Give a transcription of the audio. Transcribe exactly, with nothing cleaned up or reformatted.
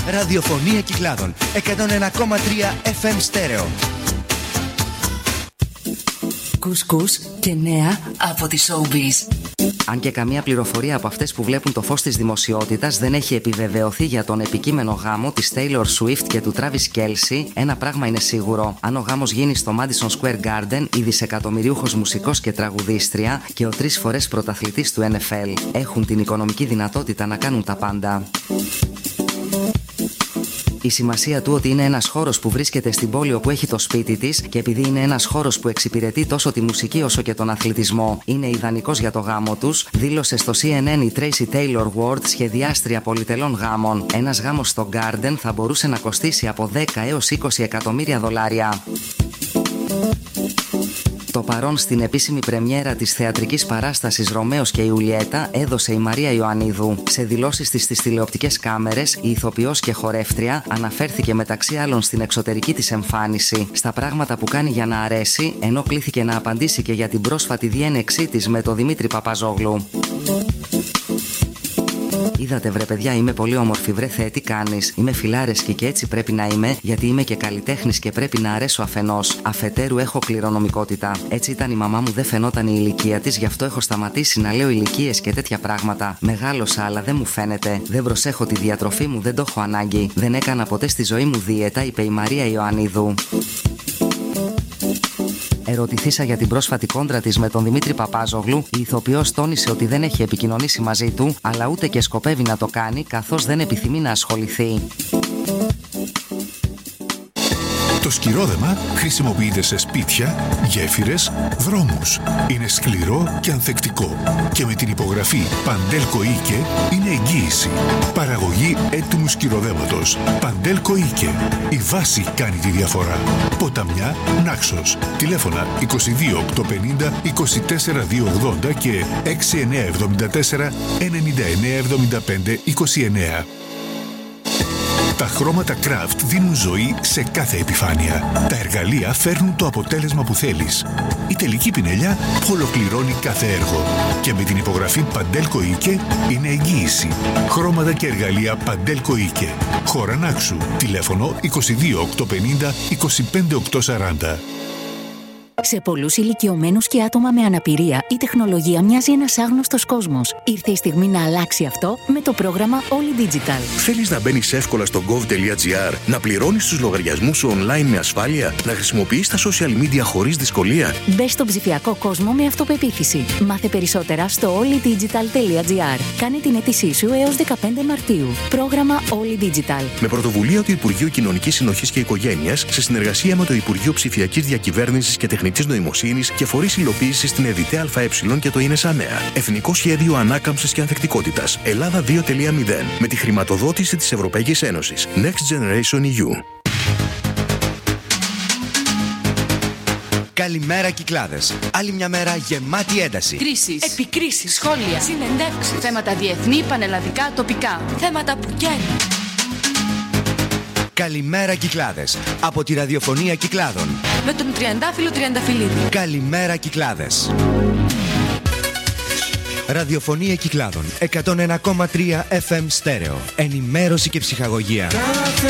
Ραδιοφωνία Κυκλάδων εκατόν ένα κόμμα τρία εφ εμ στέρεο. Κουσκούς και νέα από τη Showbiz. Αν και καμία πληροφορία από αυτές που βλέπουν το φως της δημοσιότητας δεν έχει επιβεβαιωθεί για τον επικείμενο γάμο της Taylor Swift και του Travis Kelce, ένα πράγμα είναι σίγουρο. Αν ο γάμος γίνει στο Madison Square Garden, η δισεκατομμυριούχος μουσικός και τραγουδίστρια και ο τρεις φορές πρωταθλητής του N F L έχουν την οικονομική δυνατότητα να κάνουν τα πάντα. Η σημασία του ότι είναι ένας χώρος που βρίσκεται στην πόλη όπου έχει το σπίτι της και επειδή είναι ένας χώρος που εξυπηρετεί τόσο τη μουσική όσο και τον αθλητισμό, είναι ιδανικός για το γάμο τους, δήλωσε στο C N N η Tracy Taylor Ward, σχεδιάστρια πολυτελών γάμων. Ένας γάμος στο Garden θα μπορούσε να κοστίσει από δέκα έως είκοσι εκατομμύρια δολάρια. Το παρόν στην επίσημη πρεμιέρα της θεατρικής παράστασης Ρωμαίος και Ιουλιέτα έδωσε η Μαρία Ιωαννίδου. Σε δηλώσεις της στις τηλεοπτικές κάμερες, η ηθοποιός και χορεύτρια αναφέρθηκε μεταξύ άλλων στην εξωτερική της εμφάνιση, στα πράγματα που κάνει για να αρέσει, ενώ κλήθηκε να απαντήσει και για την πρόσφατη διένεξή της με τον Δημήτρη Παπαζόγλου. Είδατε βρε παιδιά, είμαι πολύ όμορφη, βρε Θεέ, τι κάνεις? Είμαι φιλάρεσκη και έτσι πρέπει να είμαι, γιατί είμαι και καλλιτέχνης και πρέπει να αρέσω αφενός. Αφετέρου έχω κληρονομικότητα. Έτσι ήταν η μαμά μου, δεν φαινόταν η ηλικία της, γι' αυτό έχω σταματήσει να λέω ηλικίες και τέτοια πράγματα. Μεγάλωσα, αλλά δεν μου φαίνεται. Δεν προσέχω τη διατροφή μου, δεν το έχω ανάγκη. Δεν έκανα ποτέ στη ζωή μου δίαιτα, είπε η Μαρία Ιωαννίδου. Ερωτηθήσα για την πρόσφατη κόντρα της με τον Δημήτρη Παπάζογλου, η ηθοποιός τόνισε ότι δεν έχει επικοινωνήσει μαζί του, αλλά ούτε και σκοπεύει να το κάνει, καθώς δεν επιθυμεί να ασχοληθεί. Το σκυρόδεμα χρησιμοποιείται σε σπίτια, γέφυρες, δρόμους. Είναι σκληρό και ανθεκτικό και με την υπογραφή Παντέλκο Ίκε είναι εγγύηση. Παραγωγή έτοιμου σκυροδέματος. Παντέλκο Ίκε. Η βάση κάνει τη διαφορά. Ποταμιά, Νάξος. Τηλέφωνα είκοσι δύο οκτακόσια πενήντα είκοσι τέσσερα διακόσια ογδόντα και έξι εννιά εβδομήντα τέσσερα ενενήντα εννιά εβδομήντα πέντε είκοσι εννιά. Τα χρώματα Craft δίνουν ζωή σε κάθε επιφάνεια. Τα εργαλεία φέρνουν το αποτέλεσμα που θέλεις. Η τελική πινελιά ολοκληρώνει κάθε έργο. Και με την υπογραφή Παντέλκο Ίκε είναι εγγύηση. Χρώματα και εργαλεία Παντέλκο Ίκε. Χώρα Νάξου. Τηλέφωνο είκοσι δύο οκτακόσια πενήντα είκοσι πέντε οκτακόσια σαράντα. Σε πολλούς ηλικιωμένους και άτομα με αναπηρία, η τεχνολογία μοιάζει ένας άγνωστος κόσμος. Ήρθε η στιγμή να αλλάξει αυτό με το πρόγραμμα All Digital. Θέλεις να μπαίνεις εύκολα στο gov.gr, να πληρώνεις τους λογαριασμούς σου online με ασφάλεια, να χρησιμοποιείς τα social media χωρίς δυσκολία? Μπες στον ψηφιακό κόσμο με αυτοπεποίθηση. Μάθε περισσότερα στο ollydigital.gr. Κάνε την αίτησή σου έως δεκαπέντε Μαρτίου. Πρόγραμμα All Digital. Με πρωτοβουλία του Υπουργείου Κοινωνικής Συνοχής και Οικογένειας, σε συνεργασία με το Υπουργείο Ψηφιακής Διακυβέρνησης και Τεχνητής Νοημοσύνης και φορείς υλοποίησης στην ΕΔΙΤΕ ΑΕ και το ΙΝΕΣΑΝΕΑ. Εθνικό Σχέδιο Ανάκαμψης και Ανθεκτικότητας. Ελλάδα δύο κόμμα μηδέν. Με τη χρηματοδότηση της Ευρωπαϊκής Ένωσης. Next Generation ι γιου. Καλημέρα Κυκλάδες. Άλλη μια μέρα γεμάτη ένταση. Κρίσεις, επικρίσεις, σχόλια, συνεντεύξεις, θέματα διεθνή, πανελλαδικά, τοπικά. Θέματα που καίνουν. Καλημέρα Κυκλάδες. Από τη ραδιοφωνία Κυκλάδων. Με τον Τριαντάφυλλο Τριανταφυλλίδη. Καλημέρα Κυκλάδες. Ραδιοφωνία Κυκλάδων εκατόν ένα κόμμα τρία εφ εμ στέρεο. Ενημέρωση και ψυχαγωγία.